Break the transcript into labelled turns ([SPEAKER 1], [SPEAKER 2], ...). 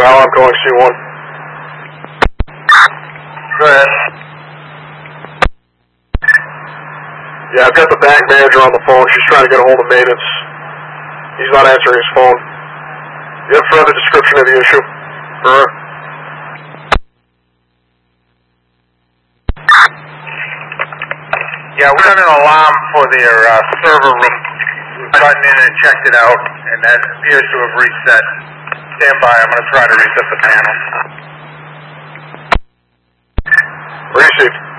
[SPEAKER 1] Val, I'm calling C1. Go ahead. Yeah, I've got the bank manager on the phone. She's trying to get a hold of maintenance. He's not answering his phone. You have further description of the issue?
[SPEAKER 2] Yeah, we got an alarm for their server room. We've gotten in and checked it out, and that appears to have reset. Stand by, I'm going to try to reset the panel.
[SPEAKER 1] Received.